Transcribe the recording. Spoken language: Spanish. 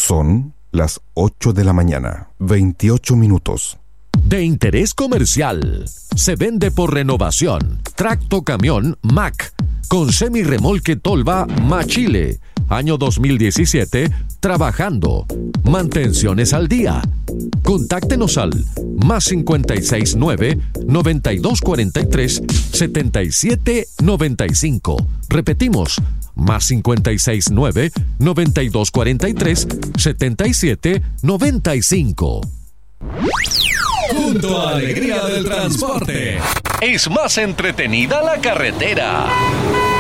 Son las 8 de la mañana, 28 minutos. De interés comercial. Se vende por renovación. Tracto camión Mack con semirremolque Tolva Machile. Año 2017. Trabajando. Mantenciones al día. Contáctenos al +569 9243 7795. Repetimos, +569 9243 7795. Junto a Alegría del Transporte. Es más entretenida la carretera.